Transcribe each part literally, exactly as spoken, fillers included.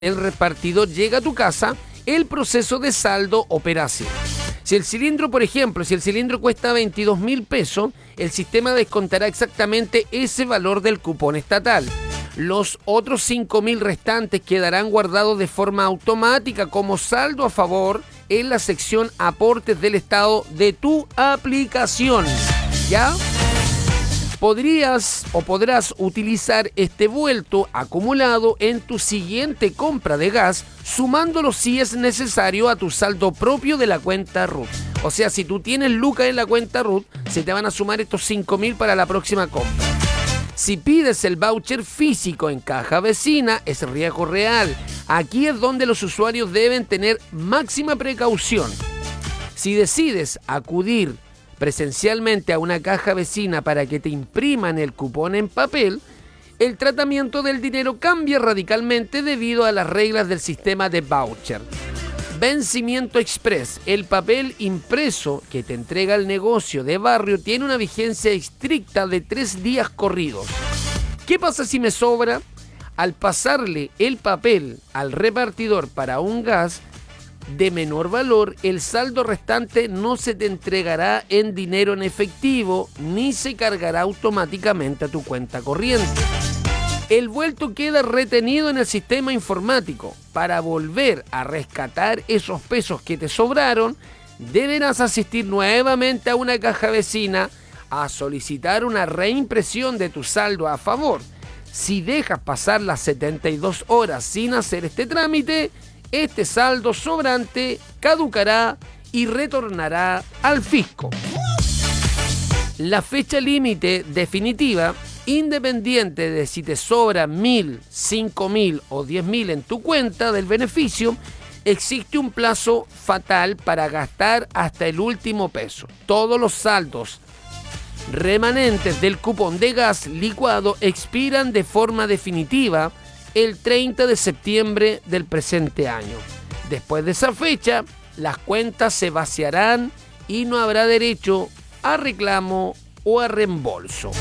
el repartidor llega a tu casa, el proceso de saldo opera así. Si el cilindro, por ejemplo, si el cilindro cuesta veintidós mil pesos, el sistema descontará exactamente ese valor del cupón estatal. Los otros cinco mil restantes quedarán guardados de forma automática como saldo a favor en la sección aportes del estado de tu aplicación. ¿Ya? Podrías o podrás utilizar este vuelto acumulado en tu siguiente compra de gas, sumándolo si es necesario a tu saldo propio de la cuenta R U T. O sea, si tú tienes lucas en la cuenta R U T, se te van a sumar estos cinco mil para la próxima compra. Si pides el voucher físico en caja vecina, es riesgo real. Aquí es donde los usuarios deben tener máxima precaución. Si decides acudir presencialmente a una caja vecina para que te impriman el cupón en papel, el tratamiento del dinero cambia radicalmente debido a las reglas del sistema de voucher. Vencimiento express. El papel impreso que te entrega el negocio de barrio tiene una vigencia estricta de tres días corridos. ¿Qué pasa si me sobra? Al pasarle el papel al repartidor para un gas de menor valor, el saldo restante no se te entregará en dinero en efectivo ni se cargará automáticamente a tu cuenta corriente. El vuelto queda retenido en el sistema informático. Para volver a rescatar esos pesos que te sobraron, deberás asistir nuevamente a una caja vecina a solicitar una reimpresión de tu saldo a favor. Si dejas pasar las setenta y dos horas sin hacer este trámite, este saldo sobrante caducará y retornará al fisco. La fecha límite definitiva, independiente de si te sobran mil, cinco mil o diez mil en tu cuenta del beneficio, existe un plazo fatal para gastar hasta el último peso. Todos los saldos remanentes del cupón de gas licuado expiran de forma definitiva el treinta de septiembre del presente año. Después de esa fecha, las cuentas se vaciarán y no habrá derecho a reclamo o a reembolso.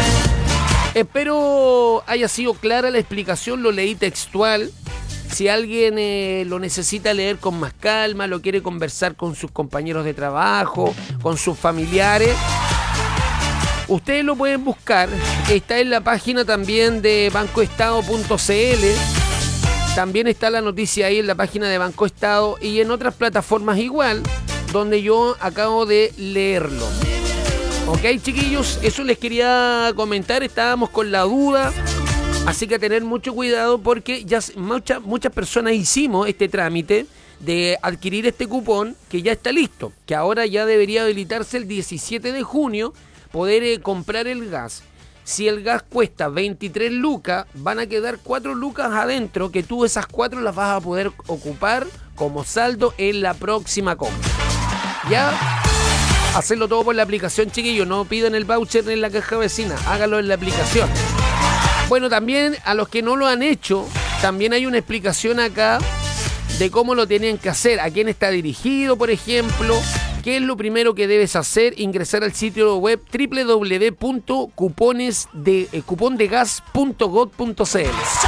Espero haya sido clara la explicación, lo leí textual. Si alguien eh, lo necesita leer con más calma, lo quiere conversar con sus compañeros de trabajo, con sus familiares, ustedes lo pueden buscar. Está en la página también de banco estado punto c l. También está la noticia ahí en la página de Banco Estado y en otras plataformas igual, donde yo acabo de leerlo. Ok, chiquillos, eso les quería comentar. Estábamos con la duda, así que a tener mucho cuidado porque ya muchas, muchas personas hicimos este trámite de adquirir este cupón que ya está listo, que ahora ya debería habilitarse el diecisiete de junio, poder eh, comprar el gas. Si el gas cuesta veintitrés lucas, van a quedar cuatro lucas adentro, que tú esas cuatro las vas a poder ocupar como saldo en la próxima compra. ¿Ya? Hacerlo todo por la aplicación, chiquillos. No pidan el voucher en la caja vecina, háganlo en la aplicación. Bueno, también a los que no lo han hecho, también hay una explicación acá de cómo lo tienen que hacer, a quién está dirigido, por ejemplo. ¿Qué es lo primero que debes hacer? Ingresar al sitio web doble u doble u doble u punto cupondegas punto gov punto c l.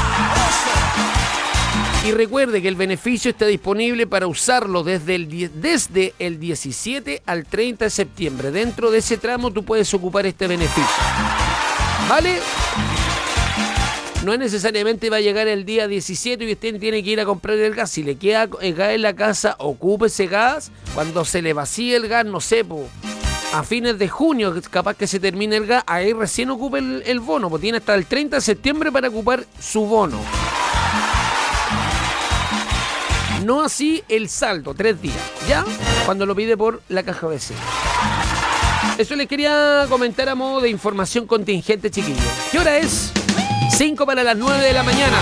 Y recuerde que el beneficio está disponible para usarlo desde el, desde el diecisiete al treinta de septiembre. Dentro de ese tramo tú puedes ocupar este beneficio. ¿Vale? No es necesariamente va a llegar el día diecisiete y usted tiene que ir a comprar el gas. Si le queda el gas en la casa, ocupe ese gas. Cuando se le vacíe el gas, no sé, po, a fines de junio, capaz que se termine el gas, ahí recién ocupe el, el bono, pues tiene hasta el treinta de septiembre para ocupar su bono. No así el saldo, tres días, ¿ya? Cuando lo pide por la caja vecina. Eso les quería comentar a modo de información contingente, chiquillos. ¿Qué hora es? cinco para las nueve de la mañana.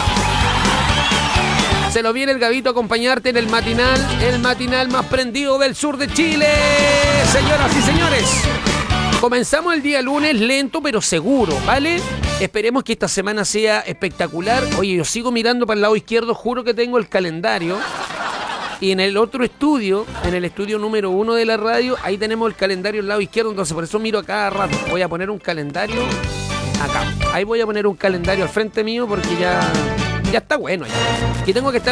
Se lo viene el Gabito a acompañarte en el matinal, el matinal más prendido del sur de Chile. Señoras y señores, comenzamos el día lunes lento pero seguro, ¿vale? Esperemos que esta semana sea espectacular. Oye, yo sigo mirando para el lado izquierdo, juro que tengo el calendario. Y en el otro estudio, en el estudio número uno de la radio, ahí tenemos el calendario al lado izquierdo, entonces por eso miro a cada rato. Voy a poner un calendario acá. Ahí voy a poner un calendario al frente mío porque ya ya está bueno. Ya. Que tengo que estar